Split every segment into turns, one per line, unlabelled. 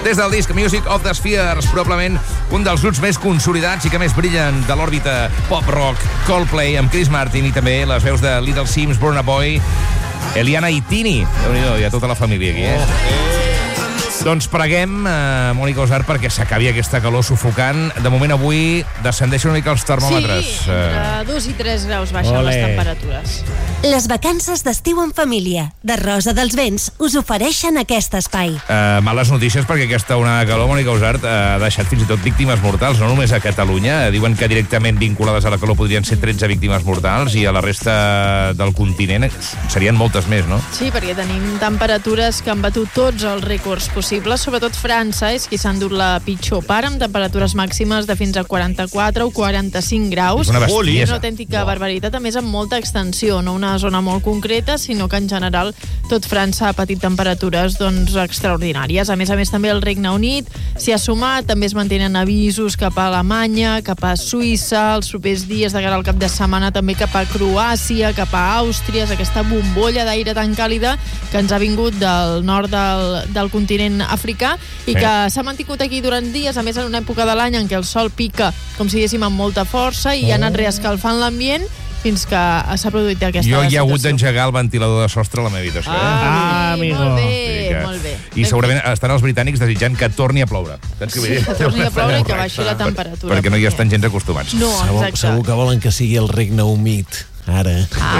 Des del disc Music of the Spheres, probablement un dels grups més consolidats i que més brillen de l'òrbita pop-rock, Coldplay, amb Chris Martin i també les veus de Little Sims, Burna Boy, Eliana i Tini. Déu-n'hi-do, hi ha tota la família aquí, Doncs preguem, Mònica Usart, perquè s'acabi aquesta calor sufocant. De moment avui descendeixen una mica els termòmetres.
Sí, entre 2 i 3 graus baixen les temperatures.
Les vacances d'estiu en família de Rosa dels Vents us ofereixen aquest espai.
Males notícies perquè aquesta onada de calor, Mònica Usart, ha deixat fins i tot víctimes mortals, no només a Catalunya. Diuen que directament vinculades a la calor podrien ser 13 víctimes mortals i a la resta del continent serien moltes més, no?
Sí, perquè tenim temperatures que han batut tots els rècords possibles. Sobretot França és qui s'ha endut la pitjor part, amb temperatures màximes de fins a 44 o 45 graus.
És una bestiesa.
És una autèntica barbaritat, a més amb molta extensió, no una zona molt concreta, sinó que en general tot França ha patit temperatures extraordinàries. A més també el Regne Unit s'hi ha sumat, també es mantenen avisos cap a Alemanya, cap a Suïssa, els propers dies de cara al cap de setmana també cap a Croàcia, cap a Àustria, aquesta bombolla d'aire tan càlida que ens ha vingut del nord del continent africà i que s'ha mantingut aquí durant dies, a més en una època de l'any en què el sol pica, com si diguéssim, amb molta força i ha anat reescalfant l'ambient fins que s'ha produït aquesta situació.
Jo hi ha hagut d'engegar el ventilador de sostre a la meva habitació.
Amigo. Molt bé.
I segurament estan els britànics desitjant que torni a ploure.
Sí, que torni a ploure i que baixi la temperatura.
Perquè no hi estan gens acostumats.
No, exacte.
Segur que volen que sigui el regne humit. Ara.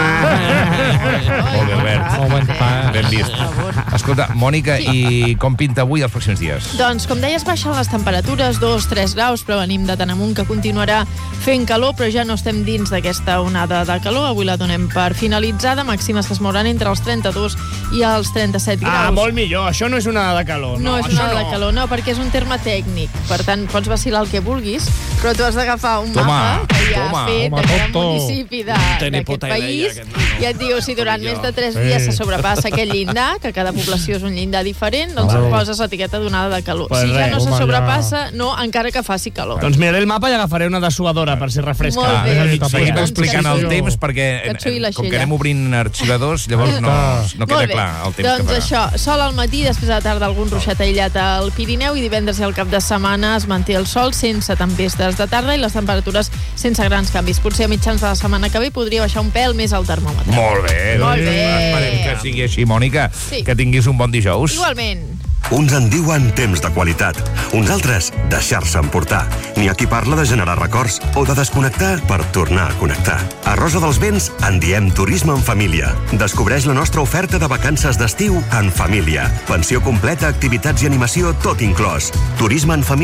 Molt bé, Albert. Ben vist. Escolta, Mònica, i com pinta avui els pròxims dies?
Doncs, com deies, baixen les temperatures, 2-3 graus, però venim de tant amunt que continuarà fent calor, però ja no estem dins d'aquesta onada de calor. Avui la donem per finalitzada, màximes que es mouran entre els 32 i els 37 graus.
Molt millor, això no és onada de calor.
No és onada de calor, no, perquè és un terme tècnic. Per tant, pots vacilar el que vulguis, però tu has d'agafar un mapa que ja ha fet de cada municipi d'aquest país i et diu si durant més de 3 dies se sobrepassa aquest llindar, que cada població és un llindar diferent, doncs poses l'etiqueta d'onada de calor. Si ja no se sobrepassa, no, encara que faci calor.
Doncs miraré el mapa i agafaré una dessuadora per si refresca.
Molt bé.
Seguim explicant el temps, perquè com que anem obrint arxivadors, llavors no queda clar el temps que farà.
Doncs això, sol al matí, després de la tarda algun ruixat aïllat al Pirineu i divendres i al cap de setmana es manté el sol sense tempestes de tarda i les temperatures sense grans canvis. Potser a mitjans de la setmana que ve podria baixar un pèl més al termòmetre.
Molt bé. Esperem que sigui així, Mònica. Que tinguis un bon dijous.
Igualment.
Uns en diuen temps de qualitat, uns altres deixar-se emportar. N'hi ha qui parla de generar records o de desconnectar per tornar a connectar. A Rosa dels Vents en diem turisme en família. Descobreix la nostra oferta de vacances d'estiu en família. Pensió completa, activitats i animació, tot inclòs.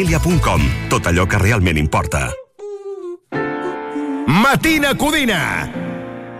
turismeenfamilia.com. Tot allò que realment importa.
Matina Codina,